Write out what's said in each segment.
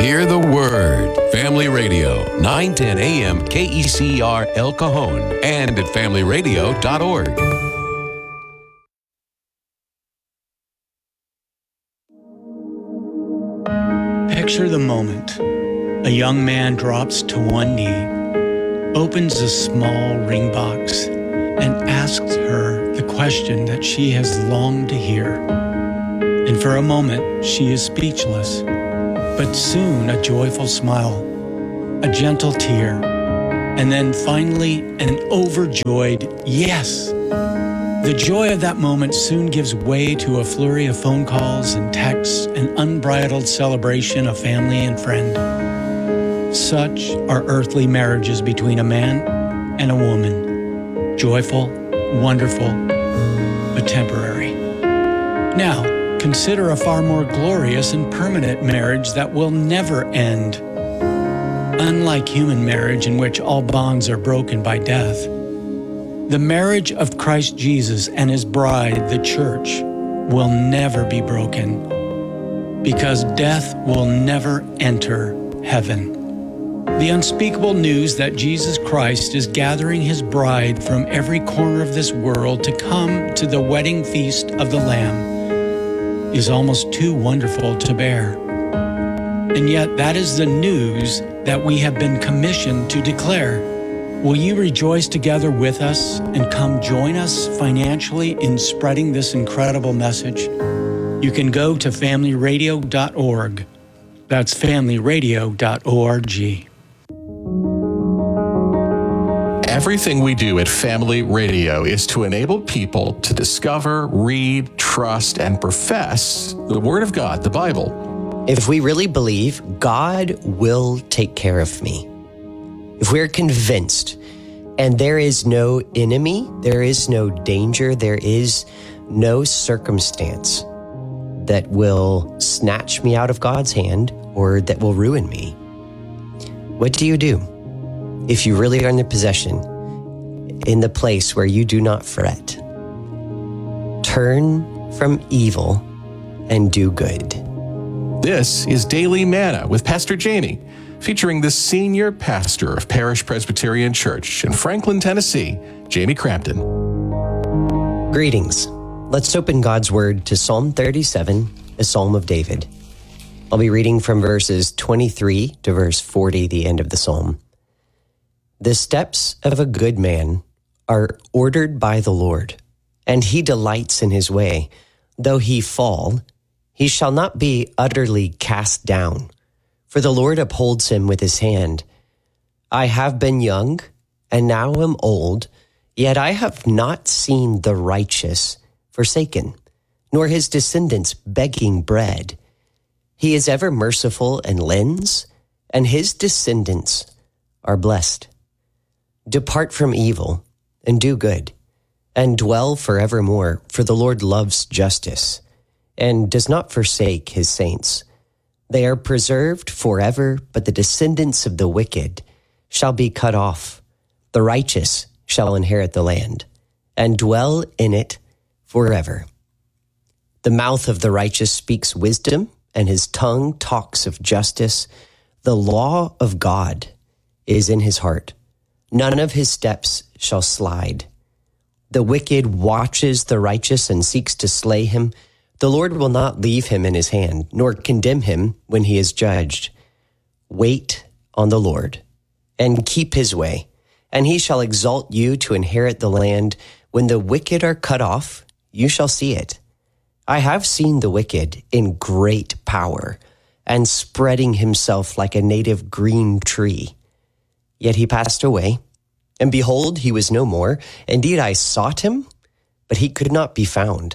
Hear the word. Family Radio, 910 AM KECR El Cajon and at familyradio.org. Picture the moment. A young man drops to one knee, opens a small ring box, and asks her the question that she has longed to hear. And for a moment, she is speechless. But soon a joyful smile, a gentle tear, and then finally an overjoyed yes. The joy of that moment soon gives way to a flurry of phone calls and texts and unbridled celebration of family and friend. Such are earthly marriages between a man and a woman. Joyful, wonderful, but temporary. Now, consider a far more glorious and permanent marriage that will never end. Unlike human marriage in which all bonds are broken by death, the marriage of Christ Jesus and his bride, the church, will never be broken because death will never enter heaven. The unspeakable news that Jesus Christ is gathering his bride from every corner of this world to come to the wedding feast of the Lamb is almost too wonderful to bear. And yet that is the news that we have been commissioned to declare. Will you rejoice together with us and come join us financially in spreading this incredible message? You can go to familyradio.org. That's familyradio.org. Everything we do at Family Radio is to enable people to discover, read, trust, and profess the Word of God, the Bible. If we really believe God will take care of me, if we're convinced, and there is no enemy, there is no danger, there is no circumstance that will snatch me out of God's hand or that will ruin me, what do you do? If you really are in the possession, in the place where you do not fret, turn from evil and do good. This is Daily Manna with Pastor Jamie, featuring the senior pastor of Parish Presbyterian Church in Franklin, Tennessee, Jamie Crampton. Greetings. Let's open God's Word to Psalm 37, a Psalm of David. I'll be reading from verses 23 to verse 40, the end of the Psalm. The steps of a good man are ordered by the Lord, and he delights in his way. Though he fall, he shall not be utterly cast down, for the Lord upholds him with his hand. I have been young, and now am old, yet I have not seen the righteous forsaken, nor his descendants begging bread. He is ever merciful and lends, and his descendants are blessed. Depart from evil and do good, and dwell forevermore, for the Lord loves justice and does not forsake his saints. They are preserved forever, but the descendants of the wicked shall be cut off. The righteous shall inherit the land and dwell in it forever. The mouth of the righteous speaks wisdom, and his tongue talks of justice. The law of God is in his heart. None of his steps shall slide. The wicked watches the righteous and seeks to slay him. The Lord will not leave him in his hand, nor condemn him when he is judged. Wait on the Lord and keep his way, and he shall exalt you to inherit the land. When the wicked are cut off, you shall see it. I have seen the wicked in great power and spreading himself like a native green tree. Yet he passed away, and behold, he was no more. Indeed, I sought him, but he could not be found.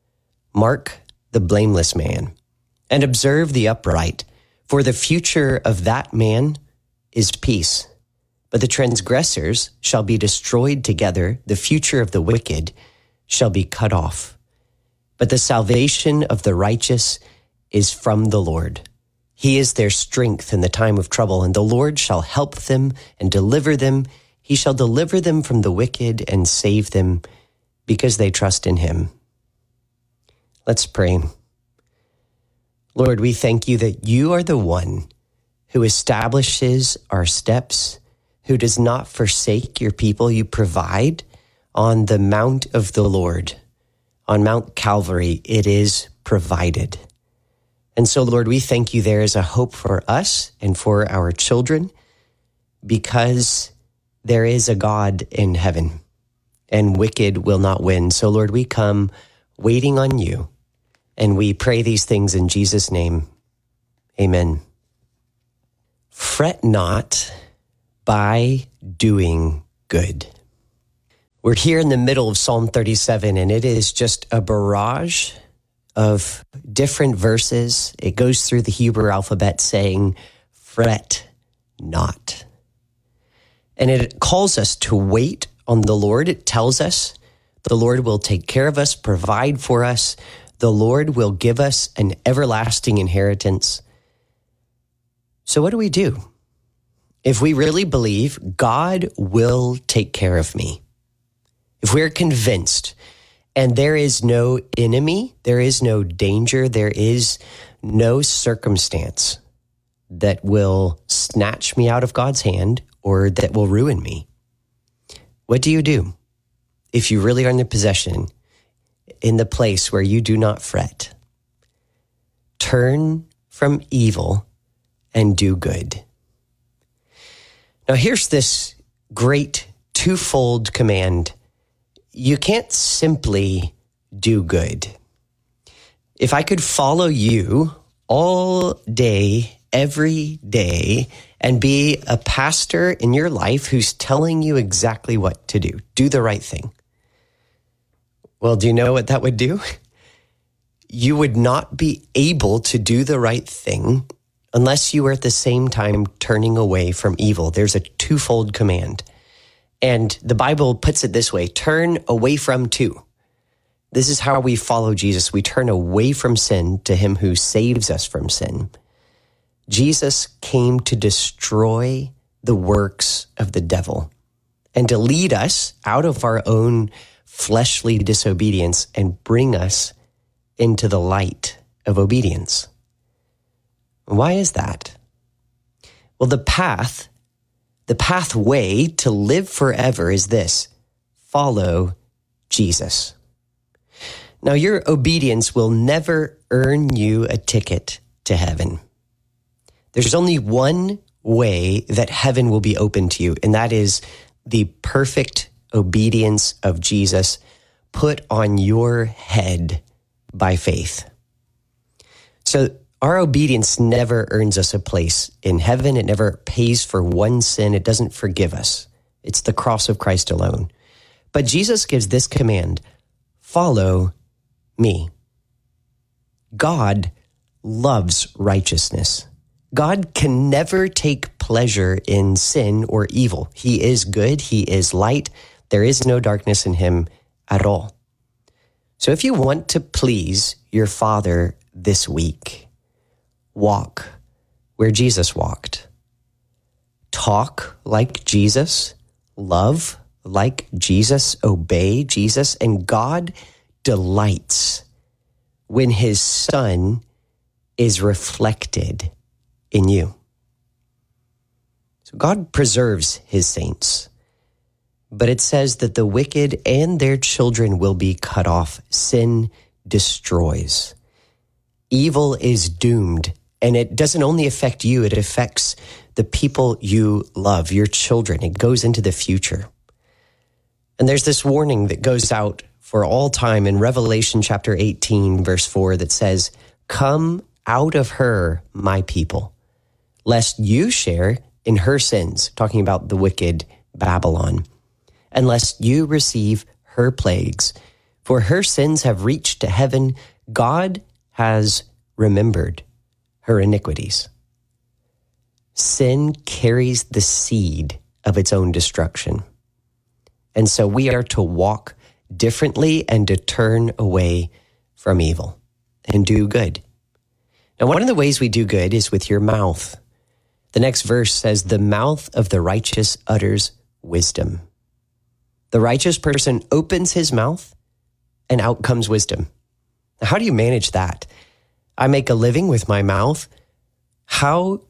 Mark the blameless man, and observe the upright, for the future of that man is peace. But the transgressors shall be destroyed together, the future of the wicked shall be cut off. But the salvation of the righteous is from the Lord. He is their strength in the time of trouble, and the Lord shall help them and deliver them. He shall deliver them from the wicked and save them because they trust in him. Let's pray. Lord, we thank you that you are the one who establishes our steps, who does not forsake your people. You provide on the mount of the Lord. On Mount Calvary, it is provided. And so, Lord, we thank you there is a hope for us and for our children because there is a God in heaven and wicked will not win. So, Lord, we come waiting on you and we pray these things in Jesus' name. Amen. Fret not by doing good. We're here in the middle of Psalm 37, and it is just a barrage of different verses. It goes through the Hebrew alphabet saying, fret not. And it calls us to wait on the Lord. It tells us the Lord will take care of us, provide for us. The Lord will give us an everlasting inheritance. So what do we do? If we really believe God will take care of me, if we're convinced and there is no enemy, there is no danger, there is no circumstance that will snatch me out of God's hand or that will ruin me, what do you do if you really are in the possession, in the place where you do not fret? Turn from evil and do good. Now here's this great twofold command. You can't simply do good. If I could follow you all day, every day, and be a pastor in your life who's telling you exactly what to do the right thing. Well, do you know what that would do? You would not be able to do the right thing unless you were at the same time turning away from evil. There's a twofold command. And the Bible puts it this way, turn away from to. This is how we follow Jesus. We turn away from sin to him who saves us from sin. Jesus came to destroy the works of the devil and to lead us out of our own fleshly disobedience and bring us into the light of obedience. Why is that? Well, the pathway to live forever is this: follow Jesus. Now, your obedience will never earn you a ticket to heaven. There's only one way that heaven will be open to you, and that is the perfect obedience of Jesus put on your head by faith. So our obedience never earns us a place in heaven. It never pays for one sin. It doesn't forgive us. It's the cross of Christ alone. But Jesus gives this command: follow me. God loves righteousness. God can never take pleasure in sin or evil. He is good. He is light. There is no darkness in him at all. So if you want to please your Father this week, walk where Jesus walked. Talk like Jesus. Love like Jesus. Obey Jesus. And God delights when his Son is reflected in you. So God preserves his saints. But it says that the wicked and their children will be cut off. Sin destroys. Evil is doomed. And it doesn't only affect you, it affects the people you love, your children. It goes into the future. And there's this warning that goes out for all time in Revelation chapter 18, verse 4, that says, "Come out of her, my people, lest you share in her sins," talking about the wicked Babylon, "and lest you receive her plagues. For her sins have reached to heaven. God has remembered her iniquities." Sin carries the seed of its own destruction. And so we are to walk differently and to turn away from evil and do good. Now, one of the ways we do good is with your mouth. The next verse says, "The mouth of the righteous utters wisdom." The righteous person opens his mouth and out comes wisdom. Now, how do you manage that? I make a living with my mouth. How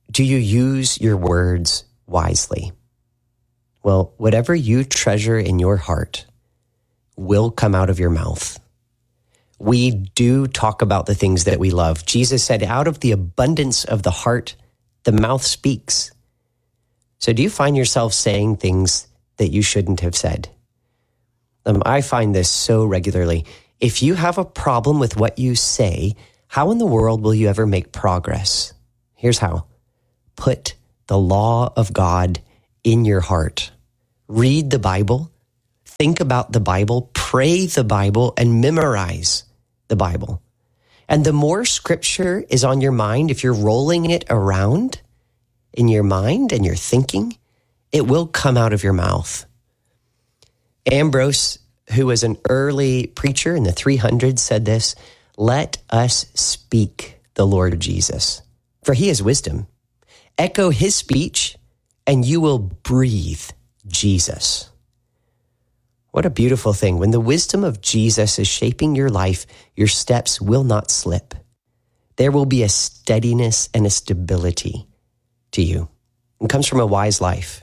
do you use your words wisely? Well, whatever you treasure in your heart will come out of your mouth. We do talk about the things that we love. Jesus said, out of the abundance of the heart, the mouth speaks. So do you find yourself saying things that you shouldn't have said? I find this so regularly. If you have a problem with what you say, how in the world will you ever make progress? Here's how. Put the law of God in your heart. Read the Bible. Think about the Bible. Pray the Bible and memorize the Bible. And the more scripture is on your mind, if you're rolling it around in your mind and you're thinking, it will come out of your mouth. Ambrose, who was an early preacher in the 300s, said this, let us speak the Lord Jesus, for he is wisdom. Echo his speech, and you will breathe Jesus. What a beautiful thing. When the wisdom of Jesus is shaping your life, your steps will not slip. There will be a steadiness and a stability to you. It comes from a wise life.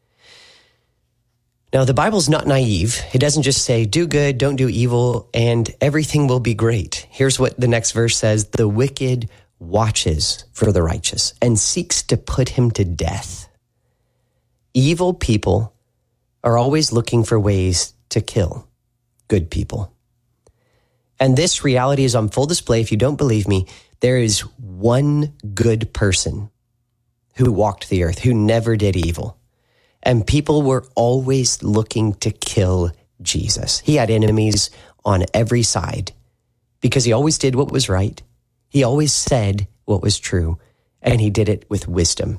Now, the Bible's not naive. It doesn't just say, do good, don't do evil, and everything will be great. Here's what the next verse says. The wicked watches for the righteous and seeks to put him to death. Evil people are always looking for ways to kill good people. And this reality is on full display. If you don't believe me, there is one good person who walked the earth, who never did evil. And people were always looking to kill Jesus. He had enemies on every side because he always did what was right. He always said what was true, and he did it with wisdom.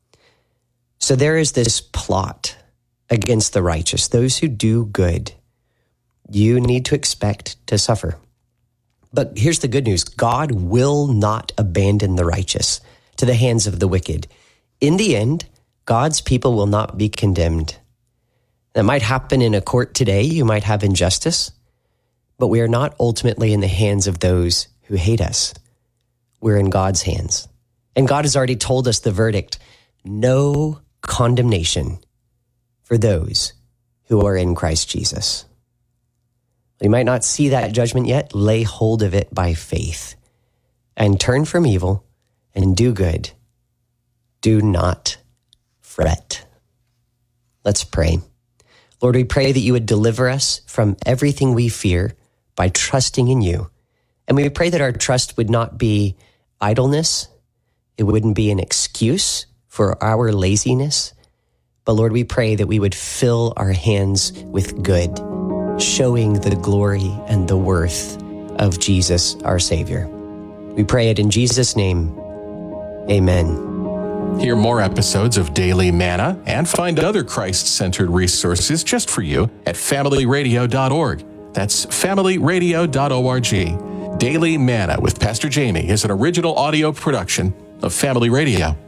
So there is this plot against the righteous, those who do good. You need to expect to suffer. But here's the good news. God will not abandon the righteous to the hands of the wicked. In the end, God's people will not be condemned. That might happen in a court today. You might have injustice, but we are not ultimately in the hands of those who hate us. We're in God's hands. And God has already told us the verdict, no condemnation for those who are in Christ Jesus. You might not see that judgment yet. Lay hold of it by faith and turn from evil and do good. Do not fret. Let's pray. Lord, we pray that you would deliver us from everything we fear by trusting in you. And we pray that our trust would not be idleness. It wouldn't be an excuse for our laziness. But Lord, we pray that we would fill our hands with good, showing the glory and the worth of Jesus, our Savior. We pray it in Jesus' name. Amen. Hear more episodes of Daily Manna and find other Christ-centered resources just for you at familyradio.org. That's familyradio.org. Daily Manna with Pastor Jamie is an original audio production of Family Radio.